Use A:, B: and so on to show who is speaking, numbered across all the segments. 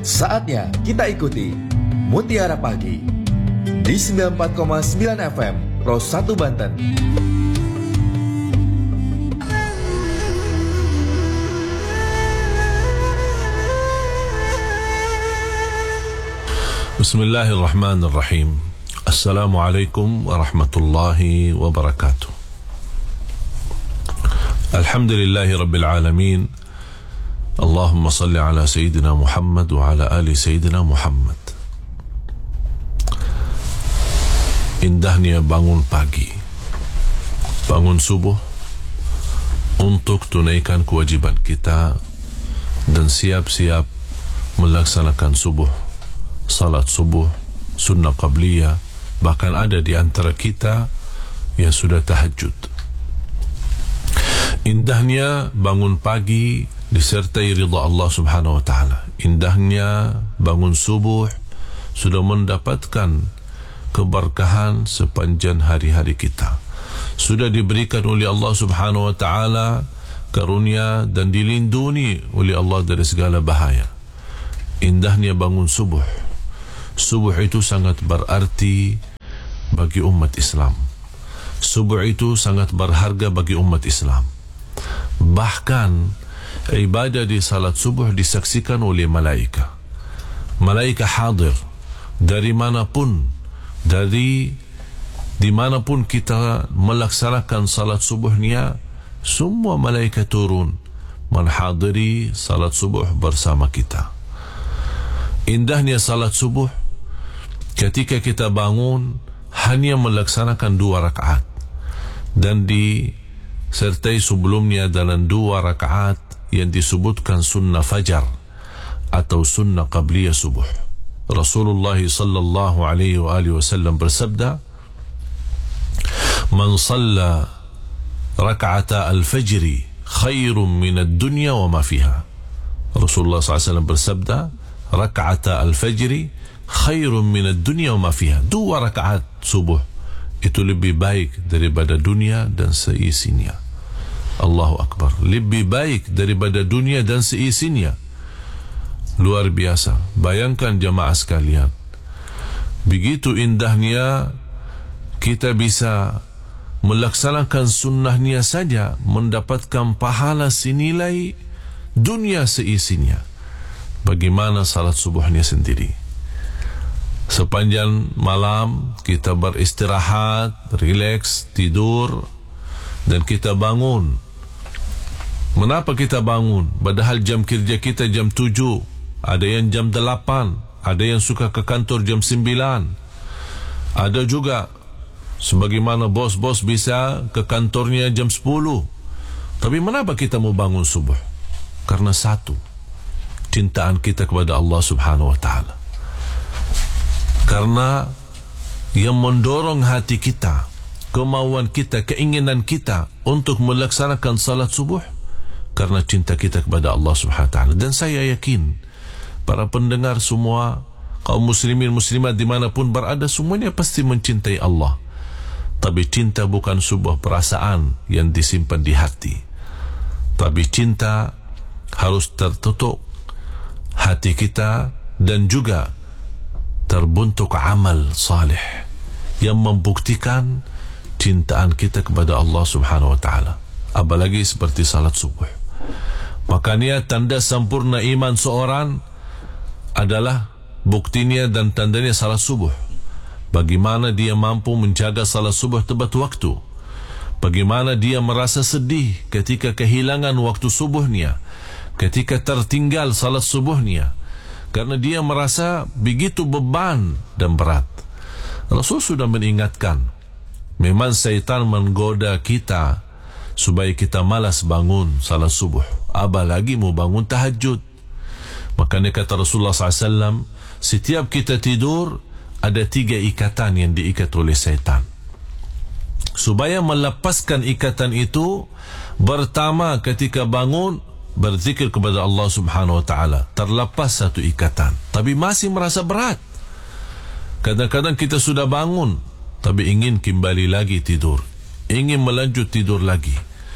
A: Saatnya kita ikuti Mutiara Pagi di 94,9 FM Ros 1 Banten.
B: Bismillahirrahmanirrahim. Assalamualaikum warahmatullahi wabarakatuh. Alhamdulillahi rabbil alamin. Allahumma salli ala Sayyidina Muhammad wa ala ali Sayyidina Muhammad. Indahnya bangun pagi, bangun subuh untuk tunaikan kewajiban kita dan siap-siap melaksanakan subuh, salat subuh, sunnah qabliyah. Bahkan ada di antara kita yang sudah tahajud. Indahnya bangun pagi disertai ridha Allah subhanahu wa ta'ala. Indahnya bangun subuh sudah mendapatkan keberkahan sepanjang hari-hari kita. Sudah diberikan oleh Allah subhanahu wa ta'ala karunia dan dilindungi oleh Allah dari segala bahaya. Indahnya bangun subuh. Subuh itu sangat berarti bagi umat Islam. Subuh itu sangat berharga bagi umat Islam. Bahkan ibadah di salat subuh disaksikan oleh malaikat. Malaikat hadir dari manapun, dari dimanapun kita melaksanakan salat subuhnya, semua malaikat turun menghadiri salat subuh bersama kita. Indahnya salat subuh ketika kita bangun hanya melaksanakan 2 rakaat dan disertai sebelumnya dalam 2 rakaat yang disebutkan sunnah fajar atau sunnah qabliyah subuh. Rasulullah sallallahu alaihi wasallam bersabda, "Man shalla rak'ata al-fajr khairun min ad-dunya wa ma fiha." Rasulullah SAW bersabda, "Rak'ata al-fajr khairun min ad-dunya wa ma fiha." 2 rakaat subuh itu lebih baik daripada dunia dan seisinya. Allahu Akbar. Lebih baik daripada dunia dan seisinya. Luar biasa. Bayangkan jemaah sekalian, begitu indahnya kita bisa melaksanakan sunnahnya saja mendapatkan pahala senilai dunia seisinya. Bagaimana salat subuhnya sendiri? Sepanjang malam kita beristirahat, rileks, tidur, dan kita bangun. Menapa kita bangun? Padahal jam kerja kita jam 7, ada yang jam 8, ada yang suka ke kantor jam 9. Ada juga sebagaimana bos-bos bisa ke kantornya jam 10. Tapi menapa kita mau bangun subuh? Karena satu, cintaan kita kepada Allah subhanahu wa ta'ala. Karena yang mendorong hati kita, kemauan kita, keinginan kita untuk melaksanakan salat subuh karena cinta kita kepada Allah subhanahu wa ta'ala. Dan saya yakin para pendengar semua, kaum muslimin muslimat dimanapun berada, semuanya pasti mencintai Allah. Tapi cinta bukan sebuah perasaan yang disimpan di hati. Tapi cinta harus tertutup hati kita dan juga terbentuk amal salih yang membuktikan cintaan kita kepada Allah subhanahu wa ta'ala. Apalagi seperti salat subuh. Makanya tanda sempurna iman seorang adalah buktinya dan tandanya salat subuh. Bagaimana dia mampu menjaga salat subuh tepat waktu. Bagaimana dia merasa sedih ketika kehilangan waktu subuhnya, ketika tertinggal salat subuhnya, karena dia merasa begitu beban dan berat. Rasul sudah mengingatkan, memang syaitan menggoda kita supaya kita malas bangun salat subuh, apalagi mau bangun tahajud. Makanya kata Rasulullah SAW, setiap kita tidur ada 3 ikatan yang diikat oleh syaitan. Supaya melepaskan ikatan itu, pertama ketika bangun berzikir kepada Allah subhanahu wa ta'ala, terlepas satu ikatan, tapi masih merasa berat. Kadang-kadang kita sudah bangun tapi ingin kembali lagi tidur, ingin melanjut tidur lagi.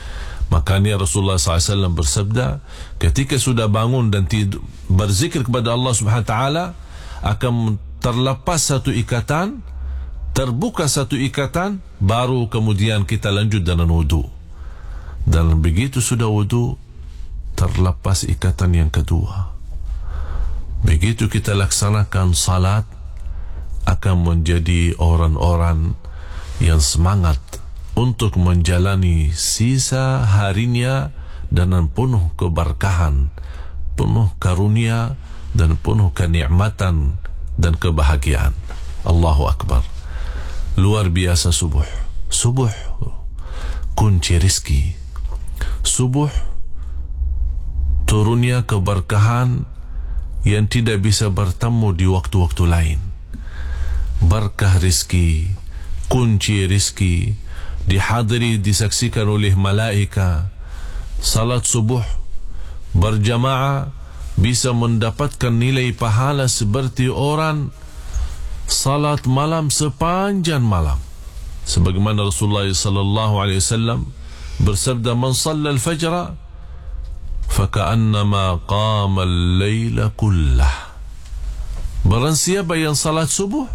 B: Makanya Rasulullah SAW bersabda, ketika sudah bangun dan tidur, berzikir kepada Allah Subhanahu Wa Taala, akan terlepas satu ikatan, terbuka satu ikatan, baru kemudian kita lanjut dengan wudu. Dan begitu sudah wudu, terlepas ikatan yang kedua. Begitu kita laksanakan salat, akan menjadi orang-orang yang semangat untuk menjalani sisa harinya dengan penuh keberkahan, penuh karunia, dan penuh kenikmatan dan kebahagiaan. Allahu Akbar. Luar biasa subuh. Subuh kunci rizki. Subuh turunnya keberkahan yang tidak bisa bertemu di waktu-waktu lain. Berkah rizki, kunci rizki, dihadiri, disaksikan oleh malaika. Salat subuh berjamaah bisa mendapatkan nilai pahala seperti orang salat malam sepanjang malam. Sebagaimana Rasulullah sallallahu alaihi wasallam bersabda, "Man shalla al-fajr faka'annama qama al-laila kullah." Barang siapa yang salat subuh,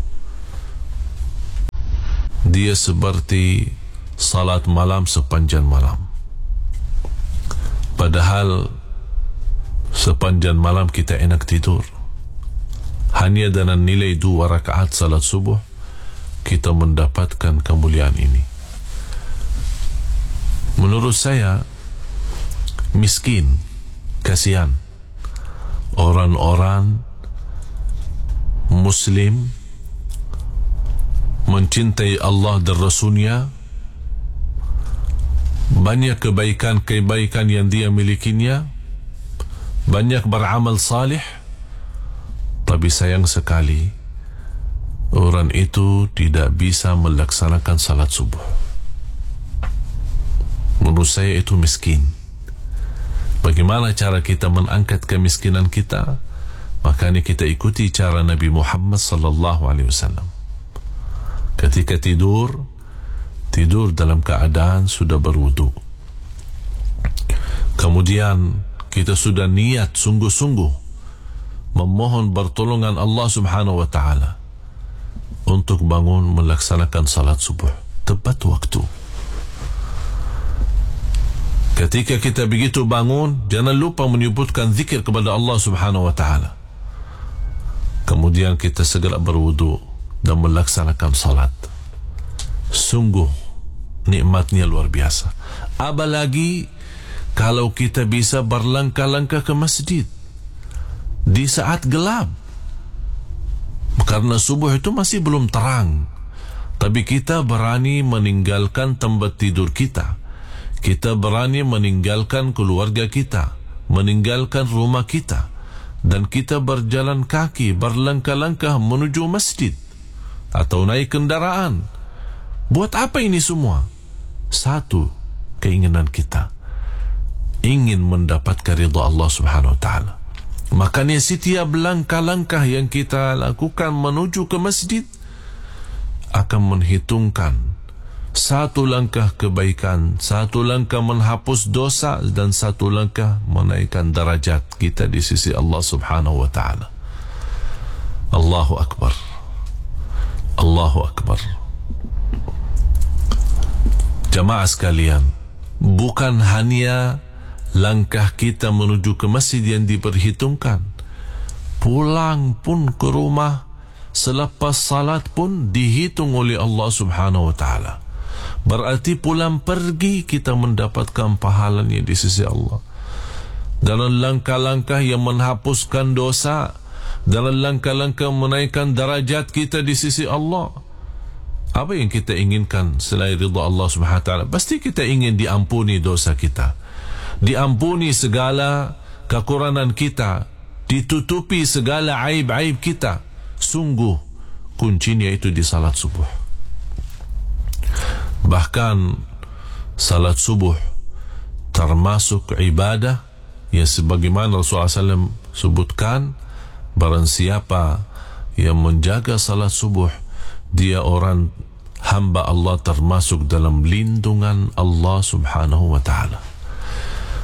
B: dia seperti salat malam sepanjang malam. Padahal sepanjang malam kita enak tidur. Hanya dengan nilai 2 rakaat salat subuh kita mendapatkan kemuliaan ini. Menurut saya miskin, kasihan orang-orang Muslim mencintai Allah dan Rasulnya, banyak kebaikan-kebaikan yang dia milikinya, banyak beramal salih, tapi sayang sekali orang itu tidak bisa melaksanakan salat subuh. Menurut saya itu miskin. Bagaimana cara kita mengangkat kemiskinan kita? Makanya kita ikuti cara Nabi Muhammad sallallahu alaihi wasallam. Ketika tidur dalam keadaan sudah berwudu. Kemudian kita sudah niat sungguh-sungguh memohon pertolongan Allah Subhanahu wa taala untuk bangun melaksanakan salat subuh tepat waktu. Ketika kita begitu bangun, jangan lupa menyebutkan zikir kepada Allah Subhanahu wa taala. Kemudian kita segera berwudu dan melaksanakan salat. Sungguh nikmatnya luar biasa. Apalagi kalau kita bisa berlangkah-langkah ke masjid di saat gelap, karena subuh itu masih belum terang, tapi kita berani meninggalkan tempat tidur kita, kita berani meninggalkan keluarga kita, meninggalkan rumah kita, dan kita berjalan kaki, berlangkah-langkah menuju masjid atau naik kendaraan. Buat apa ini semua? Satu, keinginan kita ingin mendapatkan ridha Allah Subhanahu wa taala. Makanya setiap langkah-langkah yang kita lakukan menuju ke masjid akan menghitungkan satu langkah kebaikan, satu langkah menghapus dosa, dan satu langkah menaikkan darajat kita di sisi Allah Subhanahu wa taala. Allahu Akbar. Allahu Akbar. Jamaah sekalian, bukan hanya langkah kita menuju ke masjid yang diperhitungkan, pulang pun ke rumah selepas salat pun dihitung oleh Allah Subhanahu wa taala. Berarti pulang pergi kita mendapatkan pahalanya di sisi Allah. Dalam langkah-langkah yang menghapuskan dosa, dalam langkah-langkah menaikkan darajat kita di sisi Allah. Apa yang kita inginkan selain ridha Allah Subhanahu wa taala? Pasti kita ingin diampuni dosa kita, diampuni segala kekurangan kita, ditutupi segala aib-aib kita. Sungguh kuncinya itu di salat subuh. Bahkan salat subuh termasuk ibadah yang sebagaimana Rasulullah SAW sebutkan, barang siapa yang menjaga salat subuh, dia orang hamba Allah termasuk dalam lindungan Allah Subhanahu wa taala.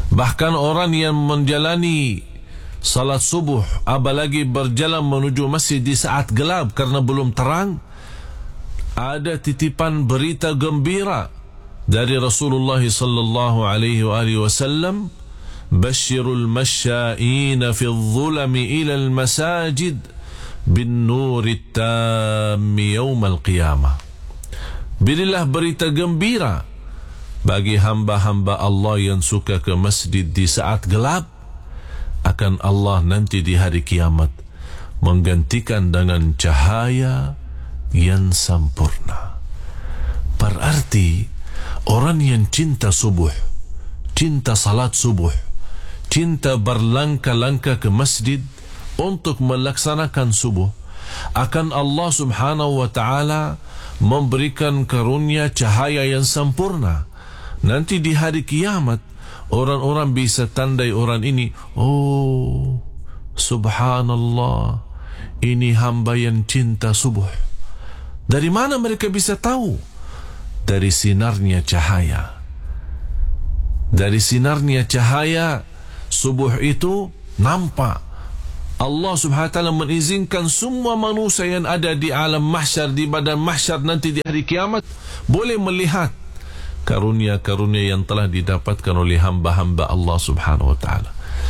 B: Bahkan orang yang menjalani salat subuh, apalagi berjalan menuju masjid di saat gelap karena belum terang, ada titipan berita gembira dari Rasulullah sallallahu alaihi wasallam, "Basyirul masya'ina fi adh-dhulami ila al-masajid bin nuri tammi yawmal qiyamah." Berilah berita gembira bagi hamba-hamba Allah yang suka ke masjid di saat gelap, akan Allah nanti di hari kiamat menggantikan dengan cahaya yang sempurna. Berarti orang yang cinta subuh, cinta salat subuh, cinta berlangkah-langkah ke masjid untuk melaksanakan subuh, akan Allah subhanahu wa ta'ala memberikan karunia cahaya yang sempurna. Nanti di hari kiamat orang-orang bisa tandai orang ini, oh subhanallah, ini hamba yang cinta subuh. Dari mana mereka bisa tahu? Dari sinarnya cahaya. Dari sinarnya cahaya subuh itu nampak. Allah subhanahu wa ta'ala mengizinkan semua manusia yang ada di alam mahsyar, di badan mahsyar nanti di hari kiamat, boleh melihat karunia-karunia yang telah didapatkan oleh hamba-hamba Allah subhanahu wa ta'ala.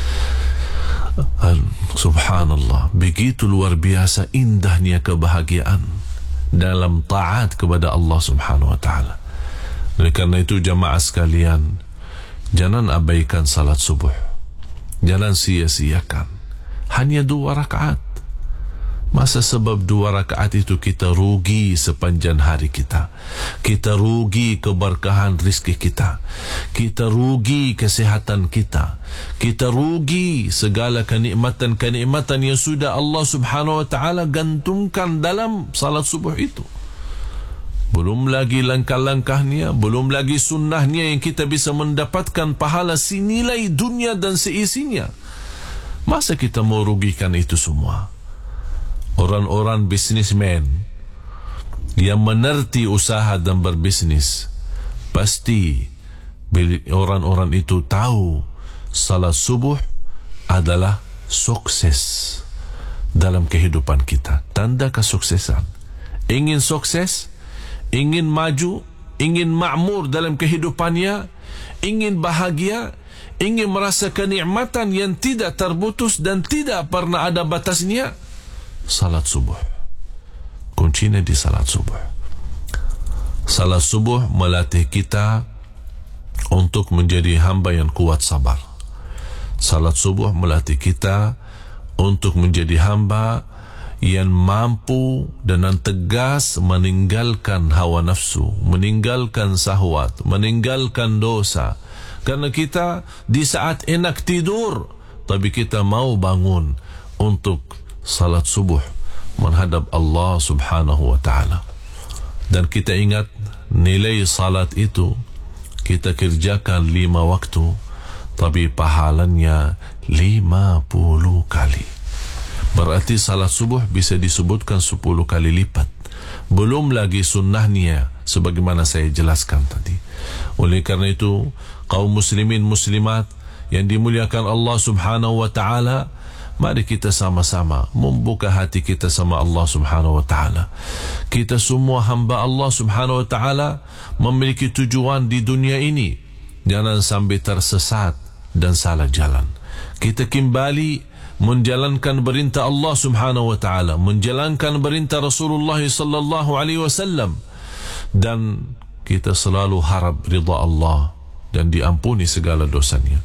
B: Subhanallah, begitu luar biasa indahnya kebahagiaan dalam taat kepada Allah subhanahu wa ta'ala. Oleh karena itu jamaah sekalian, jangan abaikan salat subuh, jangan sia-siakan. Hanya 2 rakaat. Masa sebab 2 rakaat itu kita rugi sepanjang hari kita. Kita rugi keberkahan rizki kita. Kita rugi kesehatan kita. Kita rugi segala kenikmatan-kenikmatan yang sudah Allah subhanahu wa ta'ala gantungkan dalam salat subuh itu. Belum lagi langkah-langkahnya, belum lagi sunnahnya yang kita bisa mendapatkan pahala senilai dunia dan seisinya. Masa kita mau rugikan itu semua? Orang-orang bisnismen yang menerti usaha dan berbisnis, pasti orang-orang itu tahu salat subuh adalah sukses dalam kehidupan kita. Tanda kesuksesan. Ingin sukses, ingin maju, ingin makmur dalam kehidupannya, ingin bahagia, ingin merasa kenikmatan yang tidak terputus dan tidak pernah ada batasnya, salat subuh. Kuncinya di salat subuh. Salat subuh melatih kita untuk menjadi hamba yang kuat sabar. Salat subuh melatih kita untuk menjadi hamba yang mampu dengan tegas meninggalkan hawa nafsu, meninggalkan syahwat, meninggalkan dosa. Karena kita di saat enak tidur, tapi kita mau bangun untuk salat subuh menghadap Allah subhanahu wa ta'ala. Dan kita ingat nilai salat itu kita kerjakan 5 waktu, tapi pahalanya 50 kali. Berarti salat subuh bisa disebutkan 10 kali lipat. Belum lagi sunnahnya sebagaimana saya jelaskan tadi. Oleh karena itu, kaum muslimin muslimat yang dimuliakan Allah subhanahu wa ta'ala, mari kita sama-sama membuka hati kita sama Allah subhanahu wa ta'ala. Kita semua hamba Allah subhanahu wa ta'ala memiliki tujuan di dunia ini. Jangan sampai tersesat dan salah jalan. Kita kembali menjalankan perintah Allah subhanahu wa ta'ala, menjalankan perintah Rasulullah sallallahu alaihi wasallam, dan kita selalu harap ridha Allah dan diampuni segala dosanya.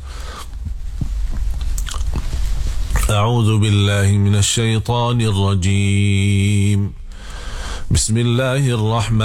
B: A'udzu billahi minasy syaithanir rajim. Bismillahirrahmanirrahim.